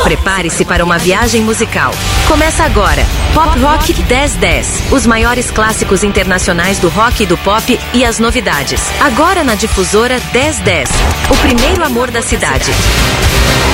Prepare-se para uma viagem musical. Começa agora, Pop Rock 1010. Os maiores clássicos internacionais do rock e do pop e as novidades. Agora na Difusora 1010. O primeiro amor da cidade.